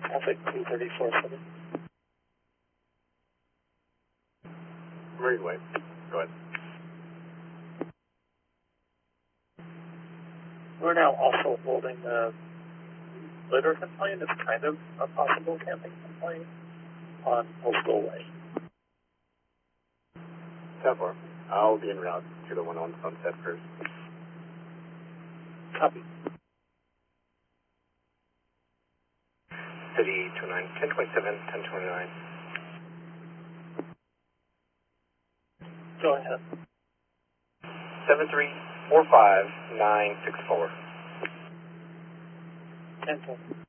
Traffic 234.7. Marine Way. Go ahead. We're now also holding a litter complaint. It's kind of a possible camping complaint on Postal Way. 10-4. I'll be en route to the one on Sunset first. Copy. City 29, 1027, 1029. Go ahead. 7345964. 10-4.